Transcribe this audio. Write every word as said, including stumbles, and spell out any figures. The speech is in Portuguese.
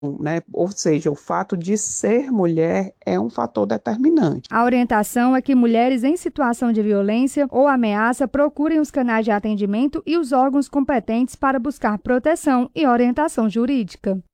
né? Ou seja, o fato de ser mulher é um fator determinante. A orientação é que mulheres em situação de violência ou ameaça procurem os canais de atendimento e os órgãos competentes para buscar proteção e orientação jurídica.